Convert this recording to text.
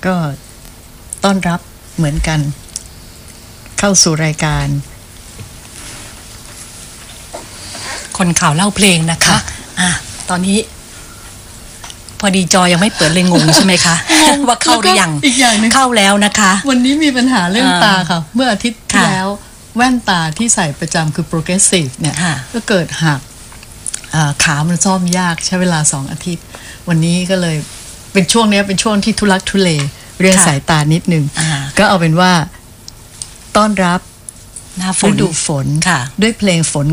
ก็ต้อนรับเหมือนกันเข้าสู่รายการคนข่าวเล่าเพลงนะคะตอนนี้พอดีจอยังไม่เปิดเลยงงใช่ไหมคะ ว่าเข้าหรือยังอีกอย่างนึงเข้าแล้วนะคะวันนี้มีปัญหาเรื่องตาค่ะเมื่ออาทิตย์ที่แล้วแว่นตาที่ใส่ประจำคือ progressive เนี่ยก็เกิดหักขามันซ่อมยากใช้เวลา2 อาทิตย์วันนี้ก็เลยเป็นช่วงนี้เป็นช่วงที่ทุลักทุเลเรื่องสายตานิดนึงก็เอาเป็นว่าต้อนรับฤดูฝนด้วยเพลงฝน